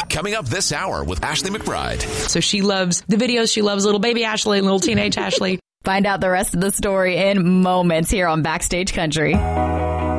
Coming up this hour with Ashley McBride. So she loves the videos. She loves little baby Ashley and little teenage Ashley. Find out the rest of the story in moments here on Backstage Country.